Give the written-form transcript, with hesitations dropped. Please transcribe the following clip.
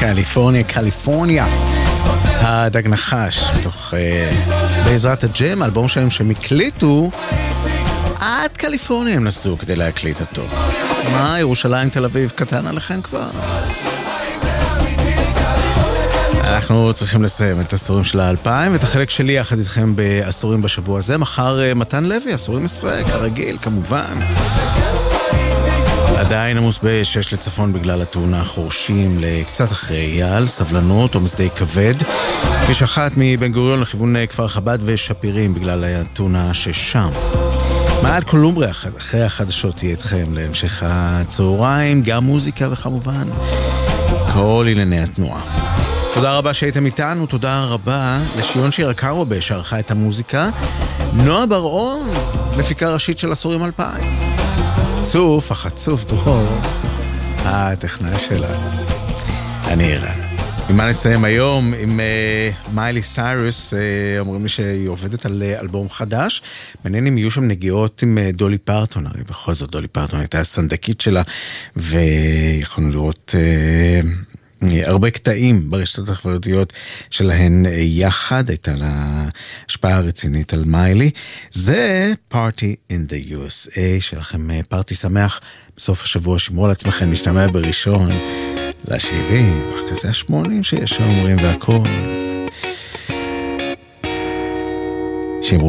קליפורניה, קליפורניה. הדג נחש, בתוך בעזרת הג'ם, אלבום שלהם שהם הקליטו עד קליפורניה הם נסעו כדי להקליט אותו. מה, ירושלים, תל אביב, קטן עליכם כבר? אנחנו צריכים לסיים את עשורים של ה-2000, ואת החלק שלי יחד איתכם בעשורים בשבוע הזה. מחר מתן לוי, עשורים ישראל, כרגיל, כמובן. עדיין עמוס ב-6 לצפון בגלל התאונה, חורשים לקצת אחרי אייל, סבלנות או משדה כבד. כביש 1 מבן גוריון לכיוון כפר חב"ד ושפירים בגלל התאונה ששם. מעל קולומבריה אחרי החדשות תהיה אתכם להמשך הצהריים, גם מוזיקה וכמובן כל ענייני התנועה. תודה רבה שהייתם איתנו, תודה רבה לשיון שירקרו שערכה את המוזיקה. נועה בר-און, מפיקה ראשית של עשורים 2000. צוף, החצוף, דרור, הטכנאי שלנו. אני ערן. עם מה נסיים היום? עם מיילי סיירוס, אומרים לי שהיא עובדת על אלבום חדש. מעניין אם יהיו שם נגיעות עם דולי פרטון, הרי בכל זאת דולי פרטון הייתה הסנדקית שלה, ויכולנו לראות הרבה קטעים ברשתות החברתיות שלהן יחד, הייתה לה השפעה רצינית על מיילי. זה Party in the USA, שלכם פארטי שמח בסוף השבוע, שמרו על עצמכם, משתמע בראשון ל-70, כזה ה-80 שיש אומרים והכל.